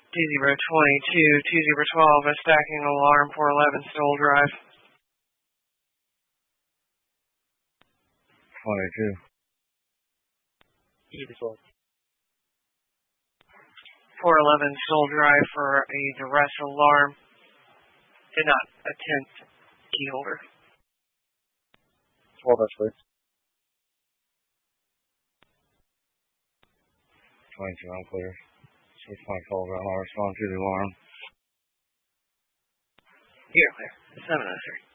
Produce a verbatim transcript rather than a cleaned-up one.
T zero twenty-two, T zero twelve, a stacking alarm, four eleven, Stoll Drive. twenty-two. T zero twelve. four eleven, Stoll Drive for a duress alarm. Did not attempt key holder. twelve escalates. twenty-two, I'm clear. six point call, I'll respond to the alarm. Here, clear. seven oh three.